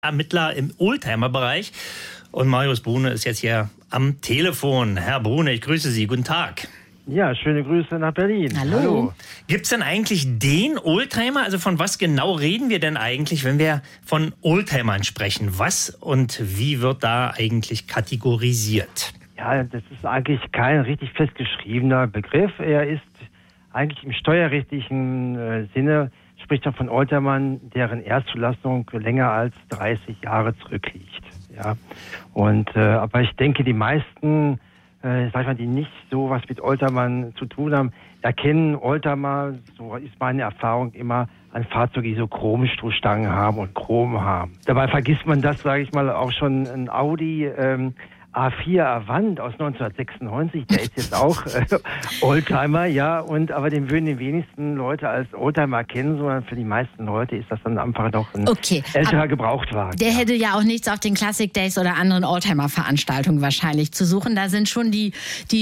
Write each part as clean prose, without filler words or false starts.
Ermittler im Oldtimer-Bereich. Und Marius Brune ist jetzt hier am Telefon. Herr Brune, ich grüße Sie. Guten Tag. Ja, schöne Grüße nach Berlin. Hallo. Gibt es denn eigentlich den Oldtimer? Also von was genau reden wir denn eigentlich, wenn wir von Oldtimern sprechen? Was und wie wird da eigentlich kategorisiert? Ja, das ist eigentlich kein richtig festgeschriebener Begriff. Er ist eigentlich im steuerrechtlichen Sinne, spricht er von Oldtimern, deren Erstzulassung länger als 30 Jahre zurückliegt. Ja. Und aber ich denke, die meisten, die nicht so was mit Oldtimern zu tun haben, erkennen Oldtimer, so ist meine Erfahrung immer, an Fahrzeuge, die so Chromstoßstangen haben und Chrom haben. Dabei vergisst man das, sage ich mal, auch schon ein Audi A4 Avant aus 1996, der ist jetzt auch Oldtimer, ja, aber den würden die wenigsten Leute als Oldtimer kennen, sondern für die meisten Leute ist das dann einfach noch ein älterer Gebrauchtwagen. Der hätte ja auch nichts auf den Classic Days oder anderen Oldtimer-Veranstaltungen wahrscheinlich zu suchen. Da sind schon die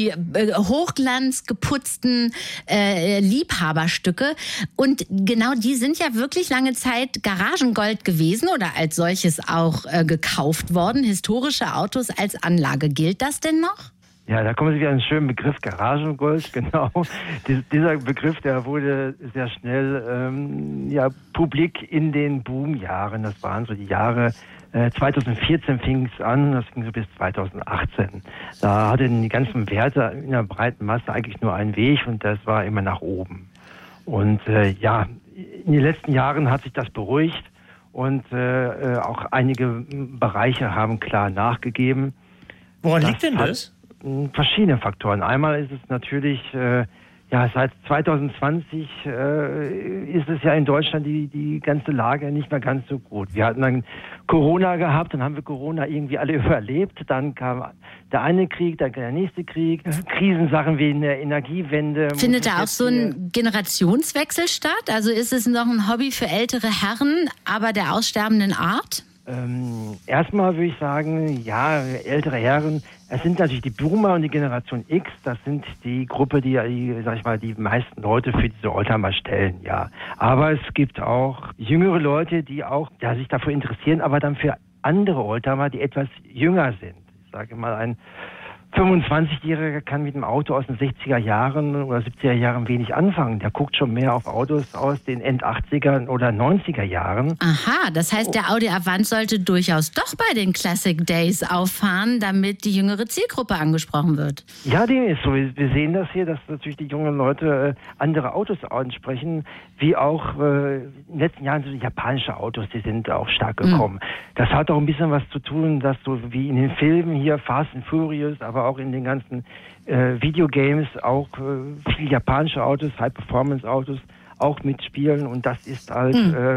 hochglanzgeputzten Liebhaberstücke. Und genau die sind ja wirklich lange Zeit Garagengold gewesen oder als solches auch gekauft worden. Historische Autos als Anlage. Gilt das denn noch? Ja, da kommen Sie wieder einen schönen Begriff, Garagengold, genau. Dieser Begriff, der wurde sehr schnell publik in den Boomjahren. Das waren so die Jahre 2014 fing es an, das ging so bis 2018. Da hatten die ganzen Werte in der breiten Masse eigentlich nur einen Weg und das war immer nach oben. Und in den letzten Jahren hat sich das beruhigt und auch einige Bereiche haben klar nachgegeben. Woran liegt denn das? Verschiedene Faktoren. Einmal ist es natürlich, seit 2020 ist es ja in Deutschland die ganze Lage nicht mehr ganz so gut. Wir hatten dann Corona gehabt, dann haben wir Corona irgendwie alle überlebt. Dann kam der eine Krieg, dann der nächste Krieg. Krisensachen wie in der Energiewende. Findet da auch so ein Generationswechsel statt? Also ist es noch ein Hobby für ältere Herren, aber der aussterbenden Art? Erstmal würde ich sagen, ja, ältere Herren, es sind natürlich die Boomer und die Generation X, das sind die Gruppe, die meisten Leute für diese Oldtimer stellen, ja. Aber es gibt auch jüngere Leute, die auch sich dafür interessieren, aber dann für andere Oldtimer, die etwas jünger sind. Ich sage mal, ein 25-Jähriger kann mit einem Auto aus den 60er Jahren oder 70er Jahren wenig anfangen. Der guckt schon mehr auf Autos aus den End-80er oder 90er Jahren. Aha, das heißt, der Audi Avant sollte durchaus doch bei den Classic Days auffahren, damit die jüngere Zielgruppe angesprochen wird. Ja, dem ist so. Wir sehen das hier, dass natürlich die jungen Leute andere Autos ansprechen, wie auch in den letzten Jahren so die japanische Autos, die sind auch stark gekommen. Das hat auch ein bisschen was zu tun, dass so wie in den Filmen hier Fast and Furious, aber auch in den ganzen Videogames auch viele japanische Autos, High-Performance-Autos auch mitspielen und das ist halt,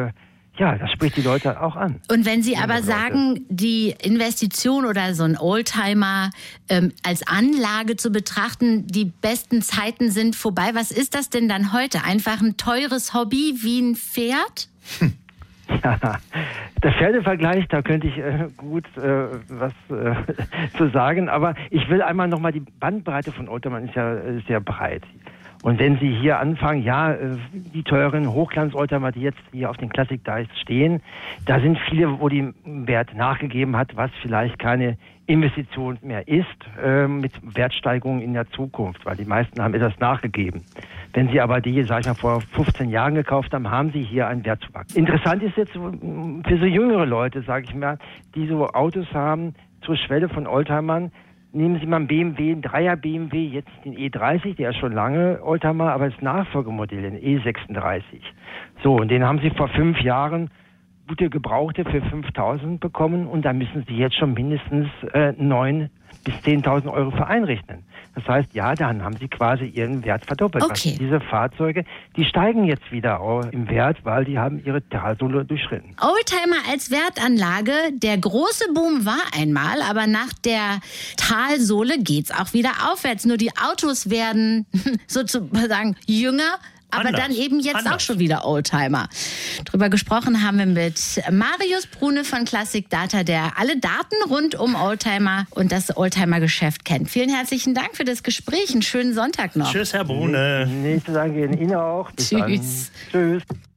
das spricht die Leute auch an. Und wenn Sie aber sagen, die Investition oder so ein Oldtimer als Anlage zu betrachten, die besten Zeiten sind vorbei, was ist das denn dann heute? Einfach ein teures Hobby wie ein Pferd? Ja, der Pferdevergleich, da könnte ich gut was zu sagen, aber ich will einmal nochmal, die Bandbreite von Oldtimern ist ja sehr breit. Und wenn Sie hier anfangen, die teuren Hochglanz-Oldtimer, die jetzt hier auf den Classic Days stehen, da sind viele, wo die Wert nachgegeben hat, was vielleicht keine Investition mehr ist, mit Wertsteigerungen in der Zukunft, weil die meisten haben etwas nachgegeben. Wenn Sie aber die, vor 15 Jahren gekauft haben, haben Sie hier einen Wertzuwachs. Interessant ist jetzt für so jüngere Leute, sage ich mal, die so Autos haben zur Schwelle von Oldtimern. Nehmen Sie mal einen BMW, einen Dreier BMW, jetzt den E30, der ist schon lange Oldtimer, aber das Nachfolgemodell, den E36. So, und den haben Sie vor 5 Jahren gute Gebrauchte für 5.000 bekommen und da müssen Sie jetzt schon mindestens 9.000 bis 10.000 Euro für einrechnen. Das heißt, dann haben Sie quasi Ihren Wert verdoppelt. Okay. Diese Fahrzeuge, die steigen jetzt wieder im Wert, weil die haben ihre Talsohle durchschritten. Oldtimer als Wertanlage, der große Boom war einmal, aber nach der Talsohle geht's auch wieder aufwärts. Nur die Autos werden sozusagen jünger, aber dann eben jetzt auch schon wieder Oldtimer. Drüber gesprochen haben wir mit Marius Brune von Classic Data, der alle Daten rund um Oldtimer und das Oldtimer-Geschäft kennt. Vielen herzlichen Dank für das Gespräch. Einen schönen Sonntag noch. Tschüss, Herr Brune. Nächste Danke Ihnen auch. Bis Tschüss. Dann. Tschüss.